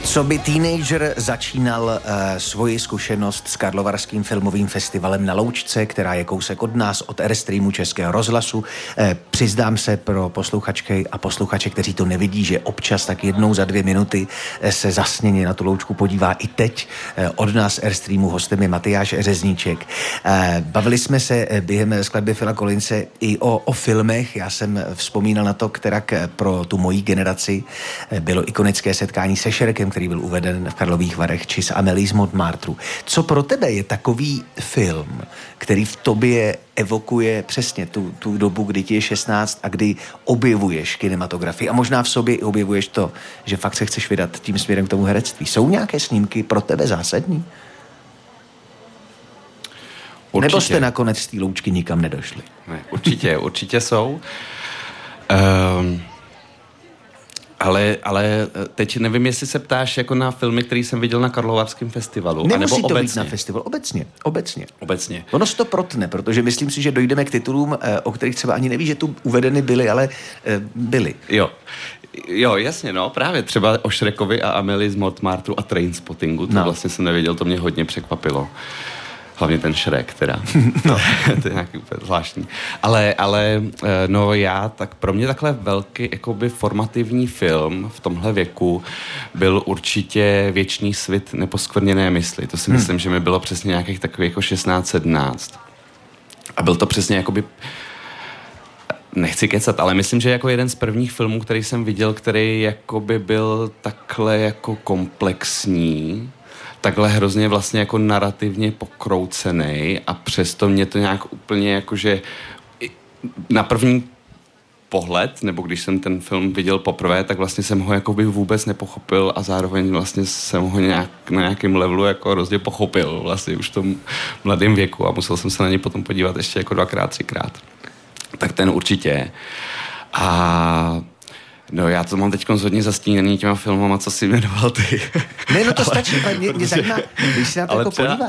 Co by teenager začínal svoji zkušenost s Karlovarským filmovým festivalem na Loučce, která je kousek od nás, od Airstreamu Českého rozhlasu. Přiznám se pro posluchačky a posluchače, kteří to nevidí, že občas tak jednou za 2 minuty se zasněně na tu Loučku podívá i teď. Od nás Airstreamu hostem je Matyáš Řezníček. Bavili jsme se během skladby Phila Collinse i o filmech. Já jsem vzpomínal na to, kterak pro tu mojí generaci bylo ikonické setkání se Šrekem, který byl uveden v Karlových Varech, či s Amélie z Montmartru. Co pro tebe je takový film, který v tobě evokuje přesně tu dobu, kdy ti je 16 a kdy objevuješ kinematografii a možná v sobě i objevuješ to, že fakt se chceš vydat tím směrem k tomu herectví. Jsou nějaké snímky pro tebe zásadní? Určitě. Nebo jste nakonec z té Loučky nikam nedošli? Ne, určitě jsou. Ale teď nevím, jestli se ptáš jako na filmy, který jsem viděl na Karlovarském festivalu. Nemusí to obecně být na festival. Obecně. Ono se to protne, protože myslím si, že dojdeme k titulům, o kterých třeba ani neví, že tu uvedeny byly, ale byly. Jo, jasně, no, právě třeba o Šrekovi a Amélie z Montmartru a Trainspottingu, to vlastně jsem nevěděl, to mě hodně překvapilo. Hlavně ten Šrek, teda. No. To je nějaký úplně zvláštní. Ale no tak pro mě takhle velký jakoby formativní film v tomhle věku byl určitě Věčný svit neposkvrněné mysli. To si myslím, že mi bylo přesně nějakých takových jako 16-17. A byl to přesně jakoby, nechci kecat, ale myslím, že jako jeden z prvních filmů, který jsem viděl, který jakoby byl takhle jako komplexní, takhle hrozně vlastně jako narrativně pokroucený a přesto mě to nějak úplně jakože na první pohled, nebo když jsem ten film viděl poprvé, tak vlastně jsem ho jakoby vůbec nepochopil a zároveň vlastně jsem ho na nějakém levelu jako hrozně pochopil vlastně už v tom mladém věku a musel jsem se na něj potom podívat ještě jako 2x, 3x. Tak ten určitě. A no, já to mám teď hodně zastíněný těma filmama, co jsi jmenoval ty. Ne, no to stačí, mě zajímá, když se na to jako podíváš.